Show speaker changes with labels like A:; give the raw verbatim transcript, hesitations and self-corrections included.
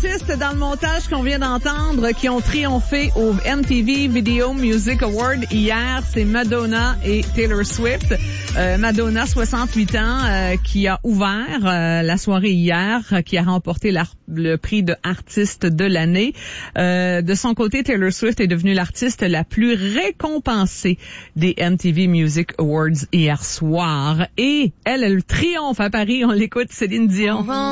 A: artistes dans le montage qu'on vient d'entendre qui ont triomphé au M T V Video Music Award hier. C'est Madonna et Taylor Swift. Euh, Madonna, soixante-huit ans, euh, qui a ouvert euh, la soirée hier, euh, qui a remporté la, le prix de artiste de l'année. Euh, de son côté, Taylor Swift est devenue l'artiste la plus récompensée des M T V Music Awards hier soir. Et elle, elle triomphe à Paris. On l'écoute, Céline Dion.